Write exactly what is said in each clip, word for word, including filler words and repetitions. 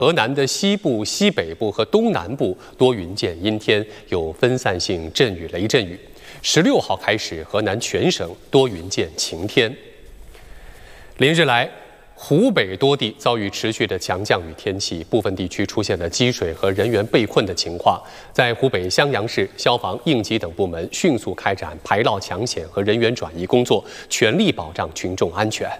河南的西部、西北部和东南部多云见阴天，有分散性阵雨、雷阵雨。十六号开始，河南全省多云见晴天。连日来，湖北多地遭遇持续的强降雨天气，部分地区出现了积水和人员被困的情况。在湖北襄阳市，消防、应急等部门迅速开展排涝抢险和人员转移工作，全力保障群众安全。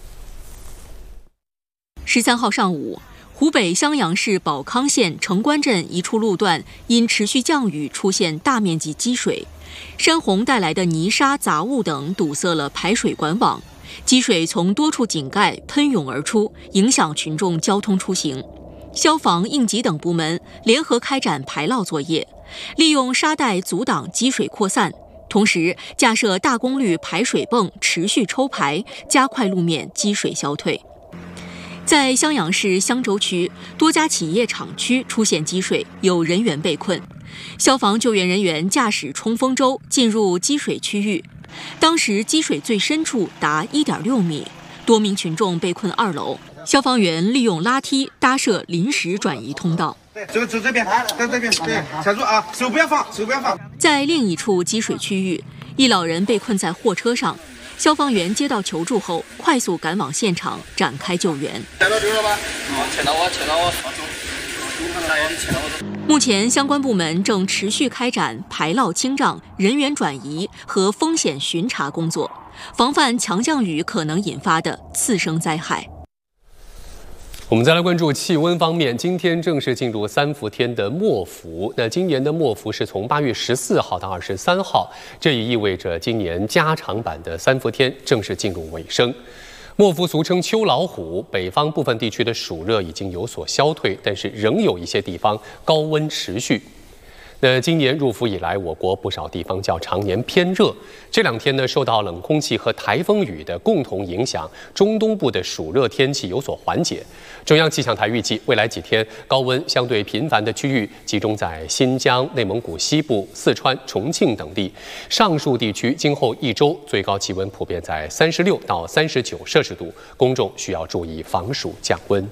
十三号上午，湖北襄阳市保康县城关镇一处路段因持续降雨出现大面积积水，山洪带来的泥沙、杂物等堵塞了排水管网，积水从多处井盖喷涌而出，影响群众交通出行。消防、应急等部门联合开展排涝作业，利用沙袋阻挡积水扩散，同时架设大功率排水泵持续抽排，加快路面积水消退。在襄阳市襄州区，多家企业厂区出现积水，有人员被困。消防救援人员驾驶冲锋舟进入积水区域，当时积水最深处达 一点六米，多名群众被困二楼。消防员利用拉梯搭设临时转移通道。 对，走走这边，走这边，对，踩住啊，手不要放，手不要放。 在另一处积水区域，一老人被困在货车上。消防员接到求助后，快速赶往现场展开救援。 牵到这了吧？好，牵到我，牵到我。 目前，相关部门正持续开展排涝清障、人员转移和风险巡查工作，防范强降雨可能引发的次生灾害。 我们再来关注气温方面，今天正式进入三伏天的末伏。那今年的末伏是从八月十四号到二十三号，这也意味着今年加长版的三伏天正式进入尾声。末伏俗称秋老虎，北方部分地区的暑热已经有所消退，但是仍有一些地方高温持续。那今年入伏以来，我国不少地方较常年偏热。这两天呢，受到冷空气和台风雨的共同影响，中东部的暑热天气有所缓解。中央气象台预计，未来几天高温相对频繁的区域集中在新疆、内蒙古西部、四川、重庆等地。上述地区今后一周最高气温普遍在三十六到三十九摄氏度，公众需要注意防暑降温。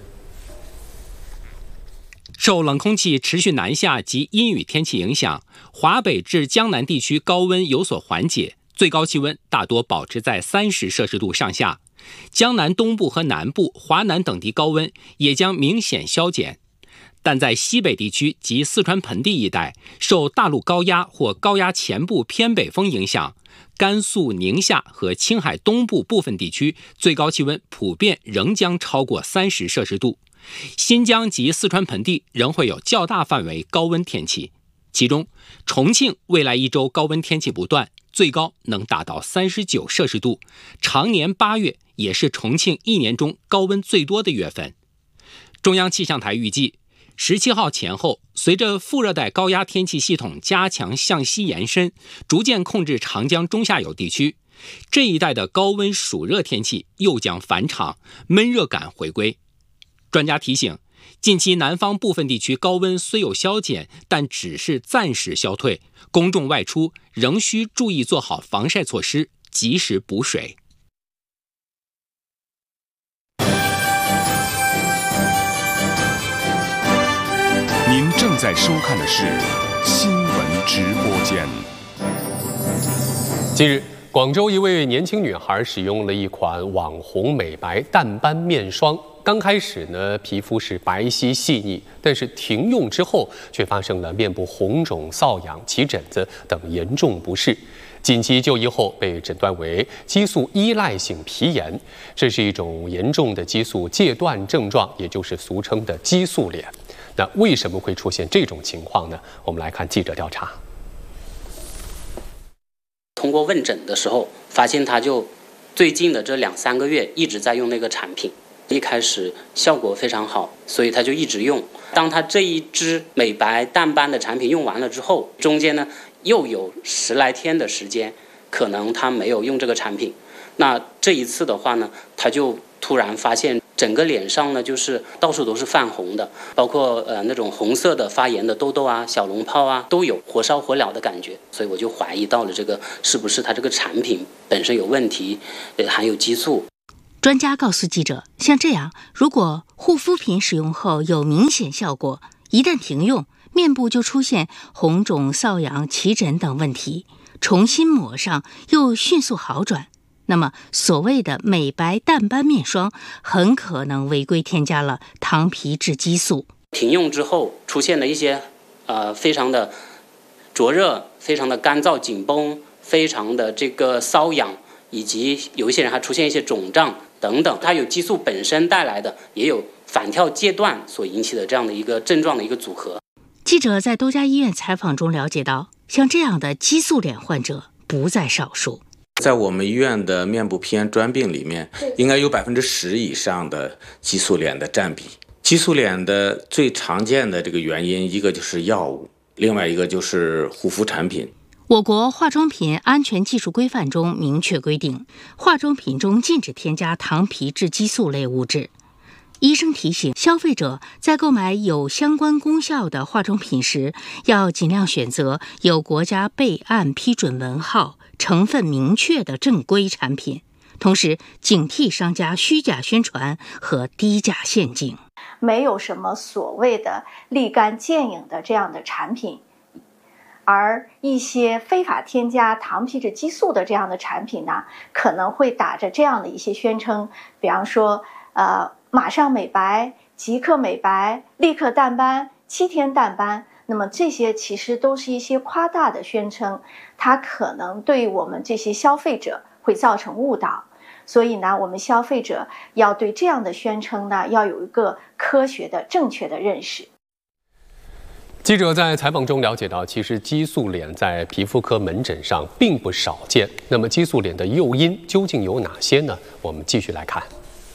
受冷空气持续南下及阴雨天气影响，华北至江南地区高温有所缓解，最高气温大多保持在三十摄氏度上下。江南东部和南部、华南等地高温也将明显消减，但在西北地区及四川盆地一带，受大陆高压或高压前部偏北风影响，甘肃、宁夏和青海东部部分地区最高气温普遍仍将超过三十摄氏度。新疆及四川盆地仍会有较大范围高温天气，其中重庆未来一周高温天气不断，最高能达到三十九摄氏度，常年八月也是重庆一年中高温最多的月份。中央气象台预计，十七号前后，随着副热带高压天气系统加强向西延伸，逐渐控制长江中下游地区，这一带的高温暑热天气又将返场，闷热感回归。专家提醒，近期南方部分地区高温虽有消减，但只是暂时消退，公众外出仍需注意做好防晒措施，及时补水。 您正在收看的是新闻直播间。 近日，广州一位年轻女孩使用了一款网红美白淡斑面霜。刚开始呢，皮肤是白皙细腻，但是停用之后却发生了面部红肿、瘙痒、起疹子等严重不适。紧急就医后被诊断为激素依赖性皮炎，这是一种严重的激素戒断症状，也就是俗称的激素脸。那为什么会出现这种情况呢？我们来看记者调查。 通过问诊的时候，发现他就最近的这两三个月一直在用那个产品。一开始效果非常好，所以他就一直用。当他这一支美白淡斑的产品用完了之后，中间呢又有十来天的时间，可能他没有用这个产品。那这一次的话呢，他就突然发现整个脸上呢就是到处都是泛红的，包括呃那种红色的发炎的痘痘啊、小脓泡啊，都有火烧火燎的感觉。所以我就怀疑到了这个是不是他这个产品本身有问题，呃含有激素。 专家告诉记者，像这样，如果护肤品使用后有明显效果，一旦停用，面部就出现红肿、瘙痒、起疹等问题，重新抹上又迅速好转，那么所谓的美白淡斑面霜很可能违规添加了糖皮质激素。 停用之后出现了一些呃非常的灼热、非常的干燥紧绷、非常的这个瘙痒，以及有一些人还出现一些肿胀等等，它有激素本身带来的，也有反跳阶段所引起的这样的一个症状的一个组合。 记者在多家医院采访中了解到，像这样的激素脸患者不在少数。 在我们医院的面部皮炎专病里面，应该有百分之十以上的激素脸的占比。激素脸的最常见的这个原因，一个就是药物，另外一个就是护肤产品。 我国化妆品安全技术规范中明确规定，化妆品中禁止添加糖皮质激素类物质。医生提醒消费者，在购买有相关功效的化妆品时，要尽量选择有国家备案批准文号、成分明确的正规产品，同时警惕商家虚假宣传和低价陷阱。 没有什么所谓的立竿见影的这样的产品，而一些非法添加糖皮质激素的这样的产品呢，可能会打着这样的一些宣称，比方说呃马上美白、即刻美白、立刻淡斑、七天淡斑，那么这些其实都是一些夸大的宣称，它可能对我们这些消费者会造成误导。所以呢，我们消费者要对这样的宣称呢，要有一个科学的、正确的认识。 记者在采访中了解到，其实激素脸在皮肤科门诊上并不少见。那么激素脸的诱因究竟有哪些呢？我们继续来看。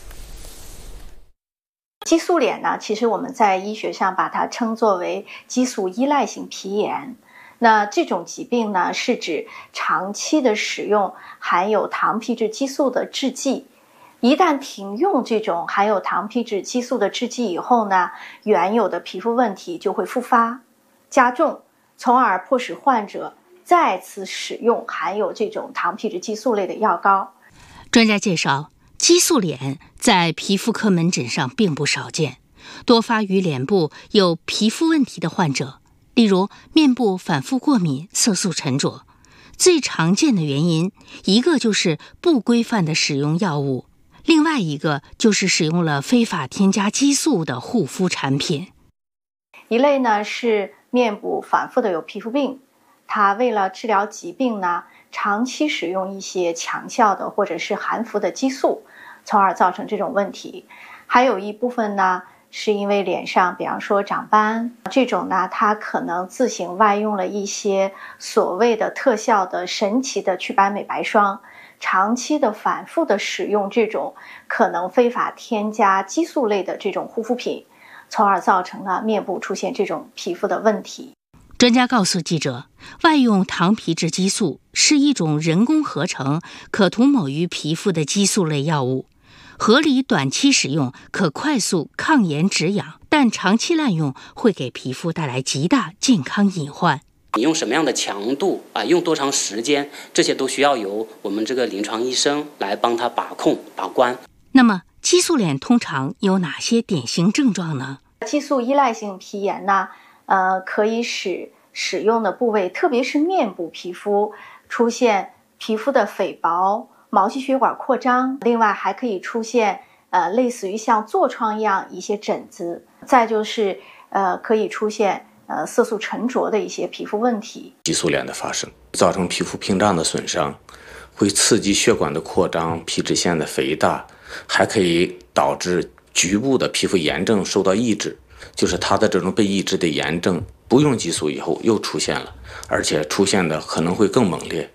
激素脸呢，其实我们在医学上把它称作为激素依赖性皮炎。那这种疾病呢，是指长期的使用含有糖皮质激素的制剂，一旦停用这种含有糖皮质激素的制剂以后呢，原有的皮肤问题就会复发加重，从而迫使患者再次使用含有这种糖皮质激素类的药膏。 专家介绍，激素脸在皮肤科门诊上并不少见，多发于脸部有皮肤问题的患者，例如面部反复过敏、色素沉着。最常见的原因，一个就是不规范的使用药物，另外一个就是使用了非法添加激素的护肤产品。 一类呢是面部反复的有皮肤病，他为了治疗疾病呢，长期使用一些强效的或者是含氟的激素，从而造成这种问题。还有一部分呢，是因为脸上比方说长斑，这种呢它可能自行外用了一些所谓的特效的神奇的祛斑美白霜，长期的反复的使用这种可能非法添加激素类的这种护肤品，从而造成了面部出现这种皮肤的问题。 专家告诉记者，外用糖皮质激素是一种人工合成可涂抹于皮肤的激素类药物，合理短期使用可快速抗炎止痒，但长期滥用会给皮肤带来极大健康隐患。 你用什么样的强度啊？用多长时间？这些都需要由我们这个临床医生来帮他把控把关。 那么激素脸通常有哪些典型症状呢？ 激素依赖性皮炎呢，呃，可以使使用的部位，特别是面部皮肤出现皮肤的肥薄、毛细血管扩张，另外还可以出现呃类似于像痤疮一样一些疹子，再就是呃可以出现呃色素沉着的一些皮肤问题。 激素脸的发生造成皮肤屏障的损伤，会刺激血管的扩张、皮脂腺的肥大，还可以导致局部的皮肤炎症受到抑制，就是它的这种被抑制的炎症不用激素以后又出现了，而且出现的可能会更猛烈。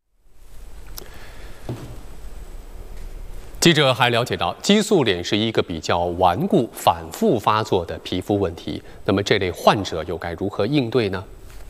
记者还了解到，激素脸是一个比较顽固、反复发作的皮肤问题。那么这类患者又该如何应对呢？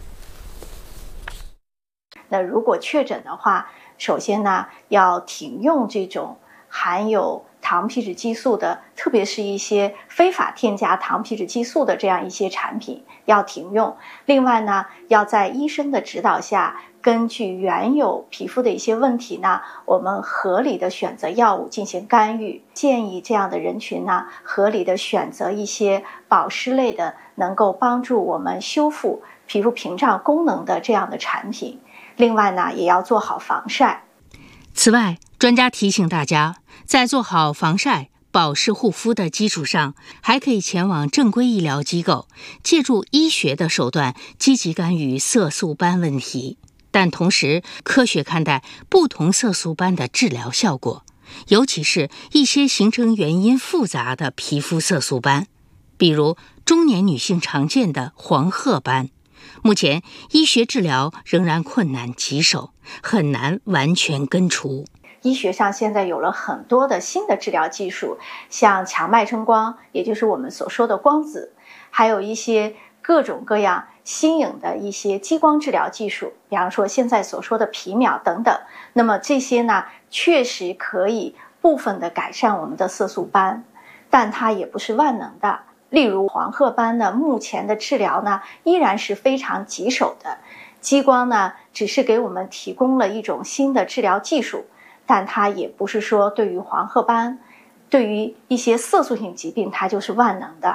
那如果确诊的话，首先呢要停用这种含有糖皮质激素的，特别是一些非法添加糖皮质激素的这样一些产品要停用。另外呢，要在医生的指导下，根据原有皮肤的一些问题呢，我们合理的选择药物进行干预。建议这样的人群呢，合理的选择一些保湿类的，能够帮助我们修复皮肤屏障功能的这样的产品。另外呢，也要做好防晒。 此外，专家提醒大家，在做好防晒、保湿护肤的基础上，还可以前往正规医疗机构，借助医学的手段积极干预色素斑问题。但同时，科学看待不同色素斑的治疗效果，尤其是一些形成原因复杂的皮肤色素斑，比如中年女性常见的黄褐斑。目前，医学治疗仍然困难棘手，很难完全根除。 医学上现在有了很多的新的治疗技术，像强脉冲光，也就是我们所说的光子，还有一些各种各样新颖的一些激光治疗技术，比方说现在所说的皮秒等等。那么这些呢，确实可以部分的改善我们的色素斑，但它也不是万能的。例如黄褐斑呢，目前的治疗呢依然是非常棘手的。激光呢，只是给我们提供了一种新的治疗技术，但它也不是说对于黄褐斑，对于一些色素性疾病，它就是万能的。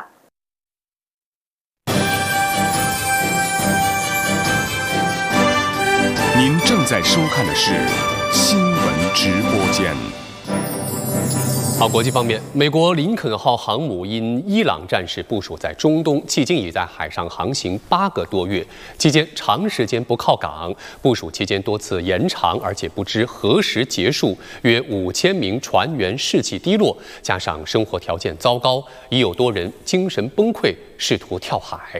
您正在收看的是新闻直播间。 好，国际方面，美国林肯号航母因伊朗战事部署在中东，迄今已在海上航行八个多月，期间长时间不靠港，部署期间多次延长，而且不知何时结束。约五千名船员士气低落，加上生活条件糟糕，已有多人精神崩溃，试图跳海。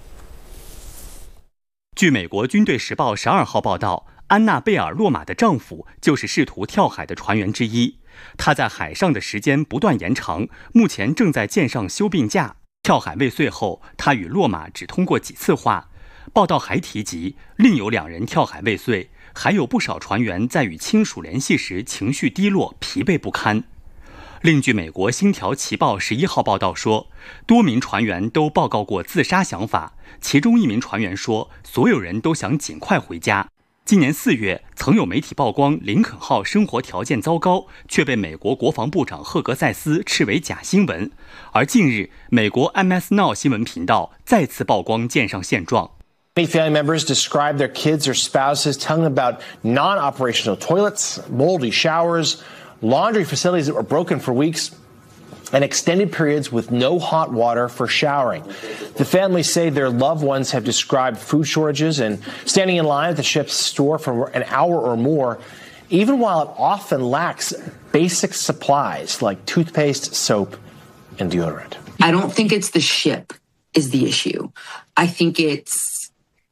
据美国军队时报十二号报道，安娜贝尔洛马的丈夫就是试图跳海的船员之一。他在海上的时间不断延长，目前正在舰上休病假。跳海未遂后，他与洛马只通过几次话。报道还提及，另有两人跳海未遂，还有不少船员在与亲属联系时情绪低落、疲惫不堪。另据美国《星条旗报》十一号报道说，多名船员都报告过自杀想法，其中一名船员说，所有人都想尽快回家。今年四月，曾有媒体曝光林肯号生活条件糟糕，却被美国国防部长赫格塞斯斥为假新闻。而近日，美国 M S Now 新闻频道再次曝光舰上现状。 Many family members describe their kids or spouses telling them about non-operational toilets, moldy showers, laundry facilities that were broken for weeks, and extended periods with no hot water for showering. The families say their loved ones have described food shortages and standing in line at the ship's store for an hour or more, even while it often lacks basic supplies like toothpaste, soap, and deodorant. I don't think it's the ship is the issue. I think it's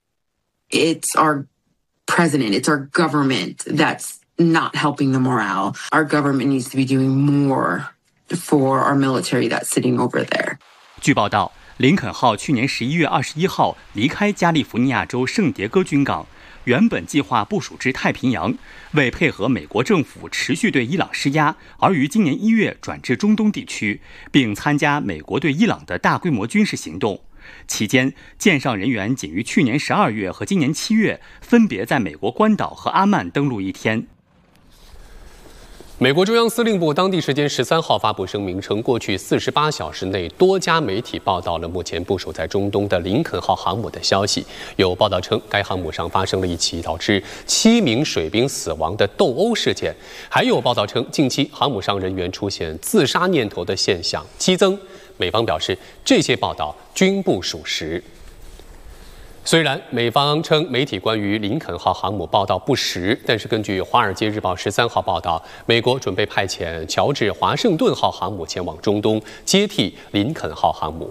it's our president, it's our government that's not helping the morale. Our government needs to be doing more for our military that's sitting over there. 据报道，林肯号去年十一月二十一号离开加利福尼亚州圣迭戈军港，原本计划部署至太平洋，为配合美国政府持续对伊朗施压，而于今年一月转至中东地区，并参加美国对伊朗的大规模军事行动。期间，舰上人员仅于去年十二月和今年七月分别在美国关岛和阿曼登陆一天。 美国中央司令部当地时间十三号发布声明称，过去四十八小时内，多家媒体报道了目前部署在中东的林肯号航母的消息。有报道称，该航母上发生了一起导致七名水兵死亡的斗殴事件。还有报道称，近期航母上人员出现自杀念头的现象激增。美方表示，这些报道均不属实。虽然美方称媒体关于林肯号航母报道不实，但是根据《华尔街日报》十三号报道，美国准备派遣乔治华盛顿号航母前往中东接替林肯号航母。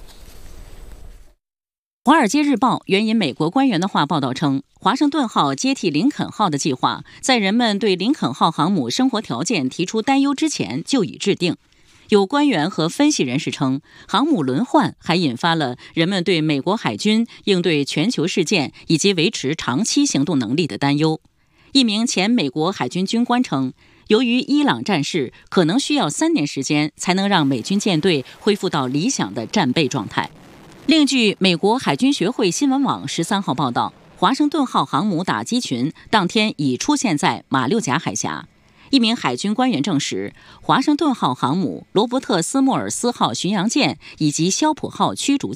《华尔街日报》援引美国官员的话报道称，华盛顿号接替林肯号的计划，在人们对林肯号航母生活条件提出担忧之前就已制定。有官员和分析人士称，航母轮换还引发了人们对美国海军应对全球事件以及维持长期行动能力的担忧。一名前美国海军军官称， 由于伊朗战事可能需要三年时间才能让美军舰队恢复到理想的战备状态。另据美国海军学会新闻网十三号报道，华盛顿号航母打击群当天已出现在马六甲海峡。一名海军官员证实，华盛顿号航母、罗伯特斯莫尔斯号巡洋舰以及肖普号驱逐